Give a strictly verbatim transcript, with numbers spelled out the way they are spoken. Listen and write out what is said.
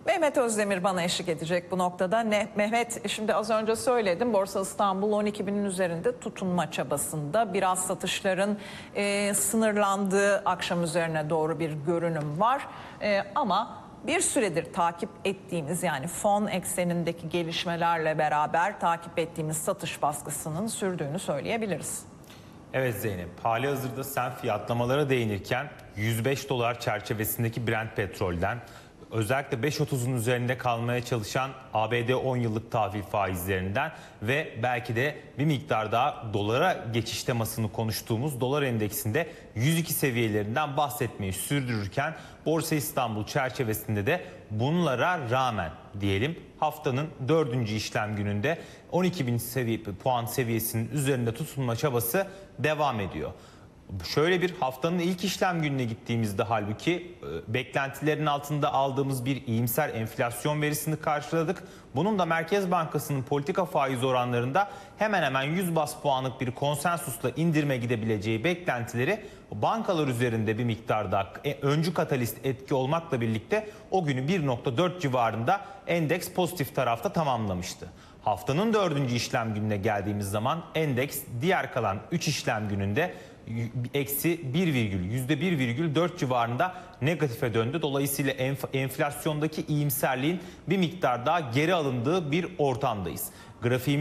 Mehmet Özdemir bana eşlik edecek bu noktada. Ne, Mehmet, şimdi az önce söyledim, Borsa İstanbul on iki binin üzerinde tutunma çabasında. Biraz satışların e, sınırlandığı akşam üzerine doğru bir görünüm var. E, ama bir süredir takip ettiğimiz, yani fon eksenindeki gelişmelerle beraber takip ettiğimiz satış baskısının sürdüğünü söyleyebiliriz. Evet Zeynep, hali hazırda sen fiyatlamalara değinirken yüz beş dolar çerçevesindeki Brent petrolden, özellikle beş otuzun üzerinde kalmaya çalışan A B D on yıllık tahvil faizlerinden ve belki de bir miktar daha dolara geçiş temasını konuştuğumuz dolar endeksinde yüz iki seviyelerinden bahsetmeyi sürdürürken Borsa İstanbul çerçevesinde de bunlara rağmen diyelim haftanın dördüncü işlem gününde on iki bin seviye, puan seviyesinin üzerinde tutunma çabası devam ediyor. Şöyle bir haftanın ilk işlem gününe gittiğimizde halbuki beklentilerin altında aldığımız bir iyimser enflasyon verisini karşıladık. Bunun da Merkez Bankası'nın politika faiz oranlarında hemen hemen yüz bas puanlık bir konsensusla indirime gidebileceği beklentileri bankalar üzerinde bir miktar daha öncü katalist etki olmakla birlikte o günü bir nokta dört civarında endeks pozitif tarafta tamamlamıştı. Haftanın dördüncü işlem gününe geldiğimiz zaman endeks diğer kalan üç işlem gününde eksi bir virgül yüzde bir virgül dört civarında negatife döndü. Dolayısıyla enf- enflasyondaki iyimserliğin bir miktar daha geri alındığı bir ortamdayız. Grafiğimiz